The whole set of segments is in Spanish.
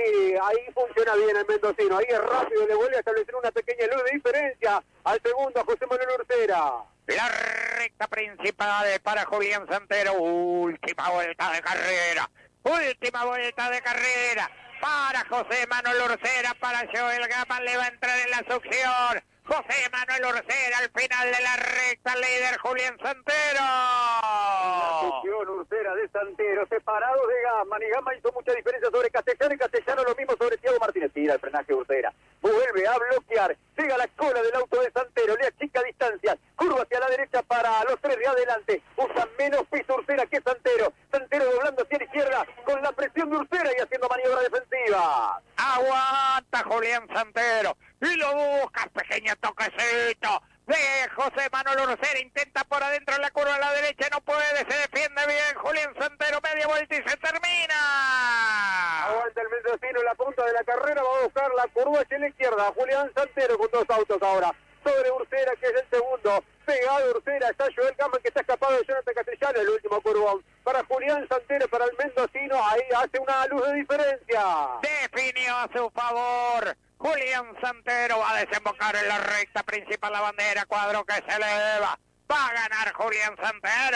ahí funciona bien el mendocino. Ahí es rápido, le vuelve a establecer una pequeña luz de diferencia al segundo, a José Manuel Ursera. La recta principal para Julián Santero. Última vuelta de carrera. Última vuelta de carrera para José Manuel Ursera, para Joel Gaman, le va a entrar en la succión. José Manuel Ursera al final de la recta, líder Julián Santero. La succión Ursera de Santero, separados de Gaman, y Gaman hizo mucha diferencia sobre Castellano, y Castellano lo mismo sobre Thiago Martínez. Tira el frenaje Ursera, vuelve a bloquear, llega a la cola del auto de Santero, le achica distancias, curva hacia la derecha para los tres de adelante, usa menos piso Ursera que Santero. Santero doblando hacia la izquierda con la presión de Ursera y haciendo maniobra defensiva. Aguanta Julián Santero y lo busca, pequeño toquecito de José Manuel Ursera, intenta por adentro en la curva a la derecha, no puede, se defiende bien Julián Santero, media vuelta y se termina. Aguanta el mendocino en la punta de la carrera, va a buscar la curva hacia la izquierda. Julián Santero con dos autos ahora sobre Ursera, que es el segundo. Pegado Ursera está Joel Gaman, que está escapado de Jonathan Castellano, el último curvón. Para Julián Santero, para el mendocino, ahí hace una luz de diferencia. Definió a su favor. Julián Santero va a desembocar en la recta principal, la bandera, cuadro que se eleva. Va a ganar Julián Santero.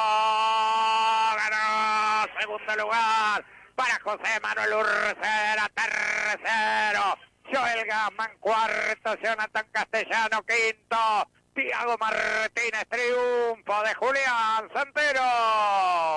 Ganó segundo lugar para José Manuel Ursera, tercero. Joel Gaman, cuarto. Jonathan Castellano, quinto. Thiago Martínez, triunfo de Julián Santero.